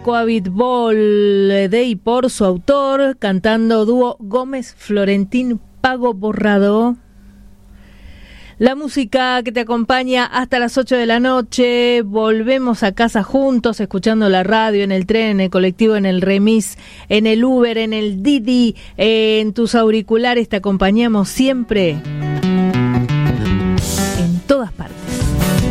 Coavit Bol de y por su autor, cantando dúo Gómez Florentín Pago Borrado. La música que te acompaña hasta las 8 de la noche. Volvemos a casa juntos, escuchando la radio, en el tren, en el colectivo, en el remis, en el Uber, en el Didi, en tus auriculares. Te acompañamos siempre